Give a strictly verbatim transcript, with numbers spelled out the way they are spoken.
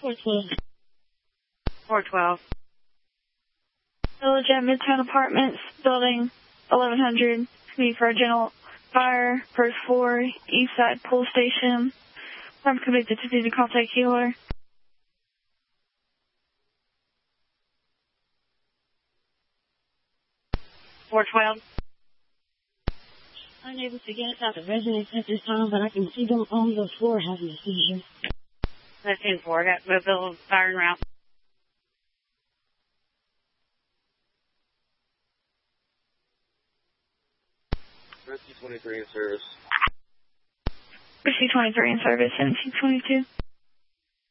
four twelve. four twelve. Village at Midtown Apartments, building eleven hundred. Need for a general fire, first floor, east side pull station. I'm convicted to do the contact healer. four twelve. Unable to get out the residence at this time, but I can see them on the floor having a seizure. That's ten four. Got Mobile fire en route. Rescue twenty-three in service. Rescue twenty-three in service, seventeen twenty-two.